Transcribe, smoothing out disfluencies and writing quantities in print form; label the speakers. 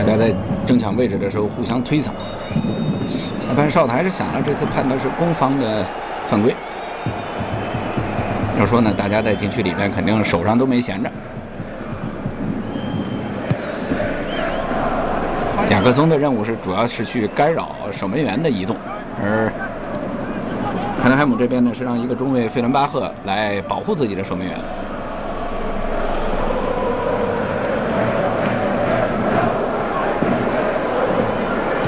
Speaker 1: 家在争抢位置的时候互相推搡。裁判哨子还是响了，这次判的是攻方的犯规。要说呢，大家在禁区里边肯定手上都没闲着。雅克松的任务是主要是去干扰守门员的移动，而特纳海姆这边呢是让一个中卫费伦巴赫来保护自己的守门员。